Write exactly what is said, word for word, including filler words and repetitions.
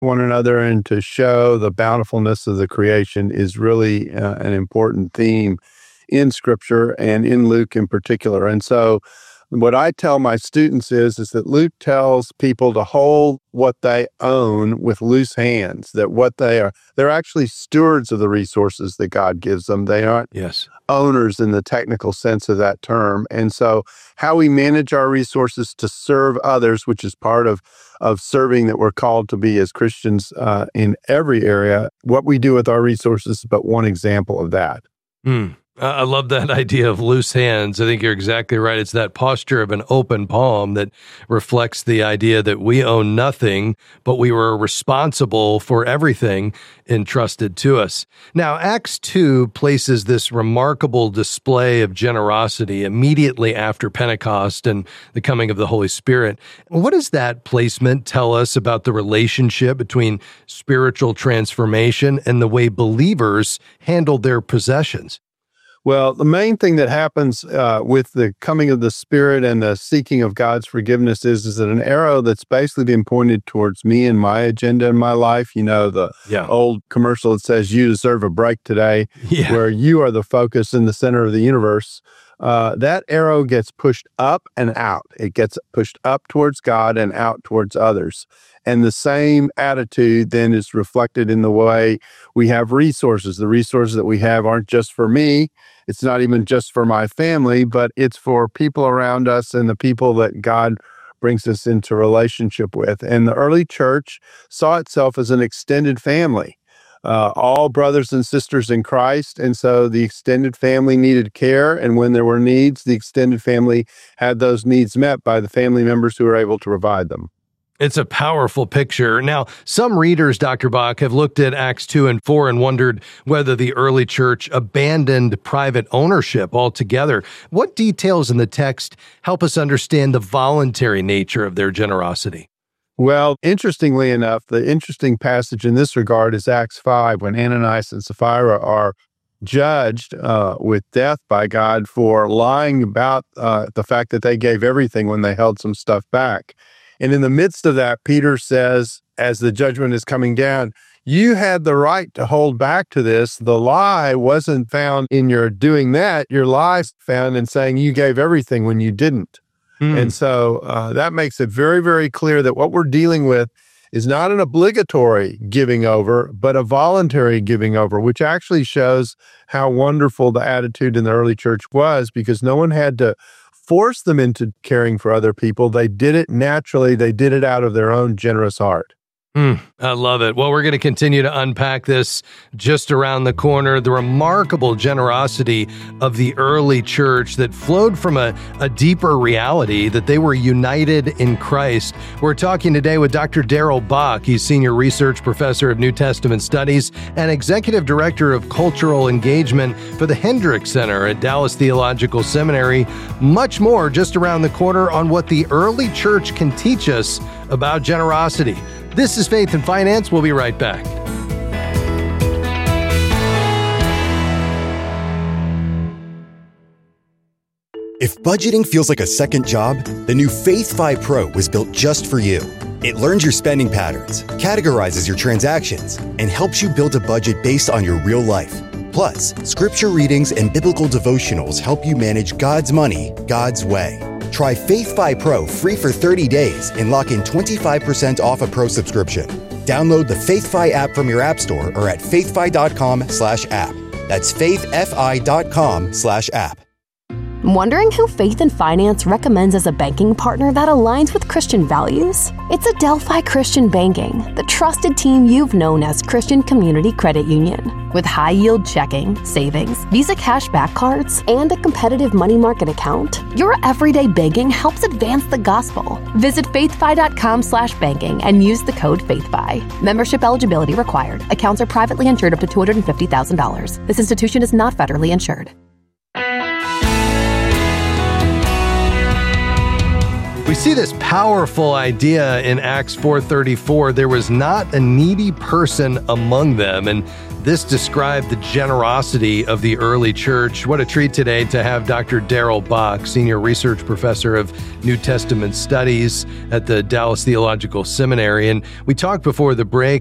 one another and to show the bountifulness of the creation is really uh, an important theme in Scripture and in Luke in particular. And so what I tell my students is, is that Luke tells people to hold what they own with loose hands, that what they are, they're actually stewards of the resources that God gives them. They aren't yes. owners in the technical sense of that term. And so how we manage our resources to serve others, which is part of, of serving that we're called to be as Christians uh, in every area, what we do with our resources is but one example of that. Mm. I love that idea of loose hands. I think you're exactly right. It's that posture of an open palm that reflects the idea that we own nothing, but we were responsible for everything entrusted to us. Now, Acts two places this remarkable display of generosity immediately after Pentecost and the coming of the Holy Spirit. What does that placement tell us about the relationship between spiritual transformation and the way believers handle their possessions? Well, the main thing that happens uh, with the coming of the Spirit and the seeking of God's forgiveness is, is that an arrow that's basically been pointed towards me and my agenda in my life. You know, the yeah. old commercial that says, you deserve a break today, yeah. where you are the focus in the center of the universe. Uh, that arrow gets pushed up and out. It gets pushed up towards God and out towards others. And the same attitude then is reflected in the way we have resources. The resources that we have aren't just for me. It's not even just for my family, but it's for people around us and the people that God brings us into relationship with. And the early church saw itself as an extended family, uh, all brothers and sisters in Christ. And so the extended family needed care. And when there were needs, the extended family had those needs met by the family members who were able to provide them. It's a powerful picture. Now, some readers, Doctor Bach, have looked at Acts two and four and wondered whether the early church abandoned private ownership altogether. What details in the text help us understand the voluntary nature of their generosity? Well, interestingly enough, the interesting passage in this regard is Acts five, when Ananias and Sapphira are judged uh, with death by God for lying about uh, the fact that they gave everything when they held some stuff back. And in the midst of that, Peter says, as the judgment is coming down, you had the right to hold back to this. The lie wasn't found in your doing that. Your lie's found in saying you gave everything when you didn't. Mm. And so uh, that makes it very, very clear that what we're dealing with is not an obligatory giving over, but a voluntary giving over, which actually shows how wonderful the attitude in the early church was, because no one had to force them into caring for other people. They did it naturally. They did it out of their own generous heart. Mm, I love it. Well, we're going to continue to unpack this just around the corner, the remarkable generosity of the early church that flowed from a, a deeper reality that they were united in Christ. We're talking today with Doctor Darrell Bock. He's Senior Research Professor of New Testament Studies and Executive Director of Cultural Engagement for the Hendrick Center at Dallas Theological Seminary. Much more just around the corner on what the early church can teach us about generosity. This is Faith and Finance. We'll be right back. If budgeting feels like a second job, the new FaithFi Pro was built just for you. It learns your spending patterns, categorizes your transactions, and helps you build a budget based on your real life. Plus, scripture readings and biblical devotionals help you manage God's money, God's way. Try FaithFi Pro free for thirty days and lock in twenty-five percent off a Pro subscription. Download the FaithFi app from your app store or at faithfi.com slash app. That's faithfi.com slash app. Wondering who Faith and Finance recommends as a banking partner that aligns with Christian values? It's Adelphi Christian Banking, the trusted team you've known as Christian Community Credit Union. With high-yield checking, savings, Visa cashback cards, and a competitive money market account, your everyday banking helps advance the gospel. Visit faithfi.com slash banking and use the code FaithFi. Membership eligibility required. Accounts are privately insured up to two hundred fifty thousand dollars. This institution is not federally insured. We see this powerful idea in Acts four thirty-four. There was not a needy person among them. And this described the generosity of the early church. What a treat today to have Doctor Darrell Bock, Senior Research Professor of New Testament Studies at the Dallas Theological Seminary. And we talked before the break